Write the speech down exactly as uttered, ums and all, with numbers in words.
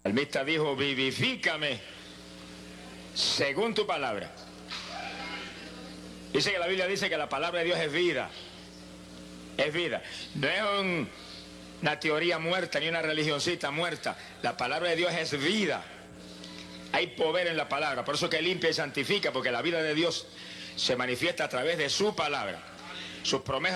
salmista dijo, vivifícame según tu palabra. Dice que la Biblia dice que la palabra de Dios es vida. Es vida. No es un, una teoría muerta ni una religioncita muerta. La palabra de Dios es vida. Hay poder en la palabra. Por eso que limpia y santifica, porque la vida de Dios se manifiesta a través de su palabra. Sus promesas